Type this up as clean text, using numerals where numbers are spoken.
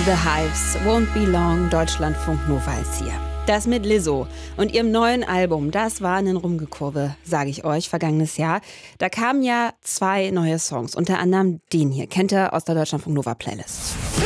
The Hives, Won't Be Long, Deutschlandfunk Nova ist hier. Das mit Lizzo und ihrem neuen Album, das war eine Rumgekurve, sage ich euch, vergangenes Jahr. Da kamen ja 2 neue Songs, unter anderem den hier, kennt ihr aus der Deutschlandfunk Nova Playlist.